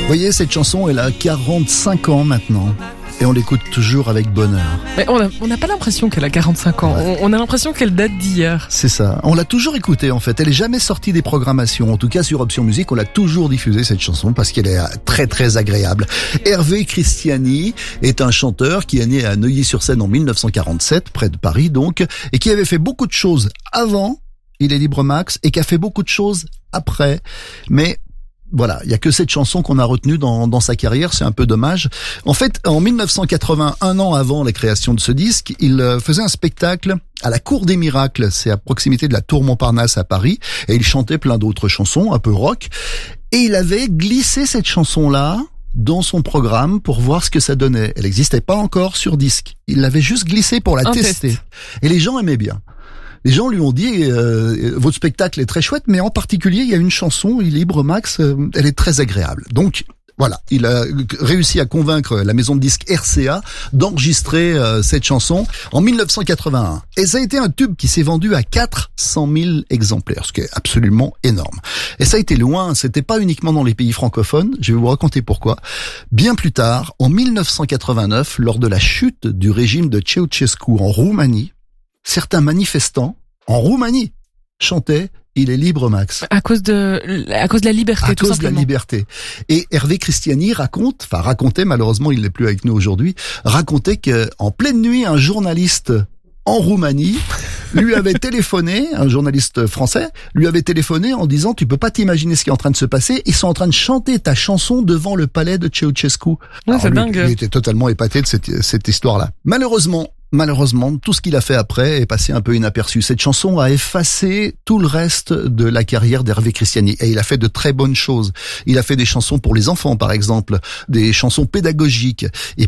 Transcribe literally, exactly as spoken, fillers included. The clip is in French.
Vous voyez, cette chanson, elle a quarante-cinq ans maintenant. Et on l'écoute toujours avec bonheur. Mais on n'a on n'a pas l'impression qu'elle a quarante-cinq ans. Ouais. On, on a l'impression qu'elle date d'hier. C'est ça. On l'a toujours écoutée, en fait. Elle est jamais sortie des programmations. En tout cas, sur Option Musique, on l'a toujours diffusée, cette chanson, parce qu'elle est très, très agréable. Hervé Christiani est un chanteur qui est né à Neuilly-sur-Seine en mille neuf cent quarante-sept, près de Paris, donc, et qui avait fait beaucoup de choses avant, il est libre max, et qui a fait beaucoup de choses après. Mais voilà, il y a que cette chanson qu'on a retenue dans, dans sa carrière, c'est un peu dommage. En fait, en mille neuf cent quatre-vingts, un an avant la création de ce disque, il faisait un spectacle à la Cour des Miracles, c'est à proximité de la Tour Montparnasse à Paris, et il chantait plein d'autres chansons, un peu rock, et il avait glissé cette chanson-là dans son programme pour voir ce que ça donnait. Elle n'existait pas encore sur disque. Il l'avait juste glissé pour la Un tester. test. Et les gens aimaient bien. Les gens lui ont dit euh, votre spectacle est très chouette, mais en particulier il y a une chanson, Libre Max, euh, elle est très agréable. Donc voilà, il a réussi à convaincre la maison de disques R C A d'enregistrer euh, cette chanson en mille neuf cent quatre-vingt-un. Et ça a été un tube qui s'est vendu à quatre cent mille exemplaires, ce qui est absolument énorme. Et ça a été loin, c'était pas uniquement dans les pays francophones, je vais vous raconter pourquoi. Bien plus tard, en mille neuf cent quatre-vingt-neuf, lors de la chute du régime de Ceausescu en Roumanie, certains manifestants en Roumanie chantaient « Il est libre, Max ». À cause de, à cause de la liberté, À tout cause de la simplement. liberté. Et Hervé Christiani raconte, enfin racontait, malheureusement il n'est plus avec nous aujourd'hui, racontait que en pleine nuit, un journaliste en Roumanie lui avait téléphoné, un journaliste français, lui avait téléphoné en disant « Tu peux pas t'imaginer ce qui est en train de se passer, ils sont en train de chanter ta chanson devant le palais de Ceausescu ». Ouais, Alors, c'est lui, dingue. il était totalement épaté de cette, cette histoire-là. Malheureusement, Malheureusement, tout ce qu'il a fait après est passé un peu inaperçu. Cette chanson a effacé tout le reste de la carrière d'Hervé Christiani. Et il a fait de très bonnes choses. Il a fait des chansons pour les enfants, par exemple, des chansons pédagogiques. Et